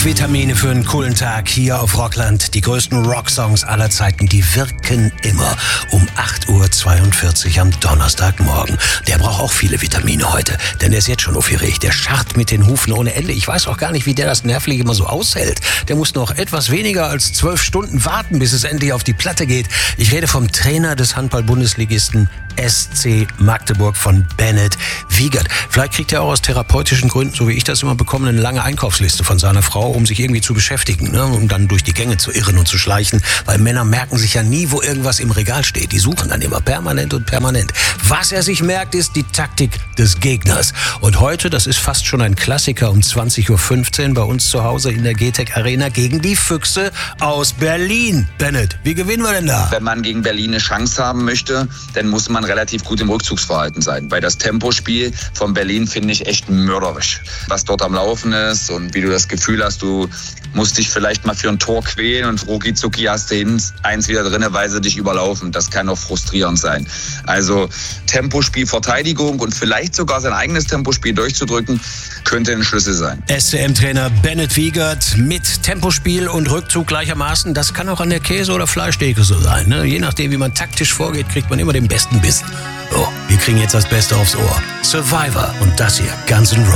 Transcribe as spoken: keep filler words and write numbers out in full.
Vitamine für einen coolen Tag hier auf Rockland. Die größten Rocksongs aller Zeiten, die wirken immer um acht Uhr zweiundvierzig am Donnerstagmorgen. Der braucht auch viele Vitamine heute, denn der ist jetzt schon aufgeregt. Der scharrt mit den Hufen ohne Ende. Ich weiß auch gar nicht, wie der das nervlich immer so aushält. Der muss noch etwas weniger als zwölf Stunden warten, bis es endlich auf die Platte geht. Ich rede vom Trainer des Handball-Bundesligisten S C Magdeburg, von Bennett Wiegert. Vielleicht kriegt er auch aus therapeutischen Gründen, so wie ich das immer bekomme, eine lange Einkaufsliste von seiner Frau, um sich irgendwie zu beschäftigen, ne? Um dann durch die Gänge zu irren und zu schleichen, weil Männer merken sich ja nie, wo irgendwas im Regal steht. Die suchen dann immer permanent und permanent. Was er sich merkt, ist die Taktik des Gegners. Und heute, das ist fast schon ein Klassiker, um zwanzig Uhr fünfzehn bei uns zu Hause in der G T E C Arena gegen die Füchse aus Berlin. Bennett, wie gewinnen wir denn da? Wenn man gegen Berlin eine Chance haben möchte, dann muss man relativ gut im Rückzugsverhalten sein. Weil das Tempospiel von Berlin finde ich echt mörderisch. Was dort am Laufen ist und wie du das Gefühl hast, du musst dich vielleicht mal für ein Tor quälen und rucki zucki hast du eins wieder drin, weil sie dich überlaufen. Das kann auch frustrierend sein. Also Tempospiel, Verteidigung und vielleicht sogar sein eigenes Tempospiel durchzudrücken, könnte ein Schlüssel sein. S C M-Trainer Bennett Wiegert mit Tempospiel und Rückzug gleichermaßen. Das kann auch an der Käse- oder Fleischtheke so sein, ne? Je nachdem, wie man taktisch vorgeht, kriegt man immer den besten Bissen. So, wir kriegen jetzt das Beste aufs Ohr. Survivor und das hier, Guns N' Roses.